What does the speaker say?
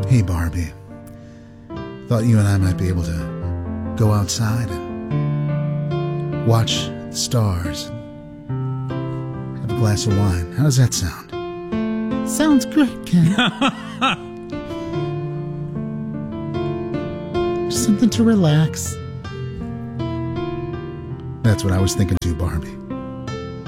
Hey, Barbie. Thought you and I might be able to go outside and watch the stars and have a glass of wine. How does that sound? Sounds great, Ken. Something to relax. That's what I was thinking too, Barbie.